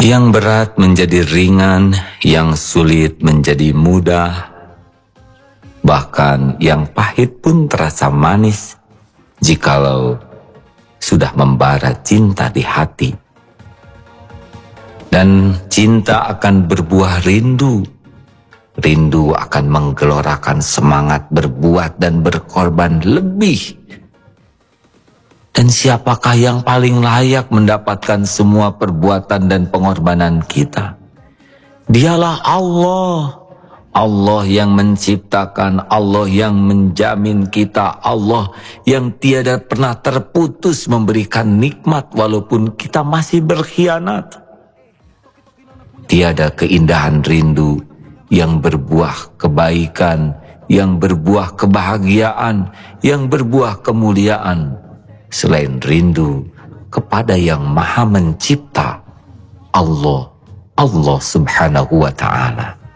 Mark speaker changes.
Speaker 1: Yang berat menjadi ringan, yang sulit menjadi mudah, bahkan yang pahit pun terasa manis jikalau sudah membara cinta di hati. Dan cinta akan berbuah rindu. Rindu akan menggelorakan semangat berbuat dan berkorban lebih. Dan siapakah yang paling layak mendapatkan semua perbuatan dan pengorbanan kita? Dialah Allah. Allah yang menciptakan, Allah yang menjamin kita, Allah yang tiada pernah terputus memberikan nikmat walaupun kita masih berkhianat. Tiada keindahan rindu yang berbuah kebaikan, yang berbuah kebahagiaan, yang berbuah kemuliaan selain rindu kepada yang Maha Mencipta, Allah Subhanahu wa Ta'ala.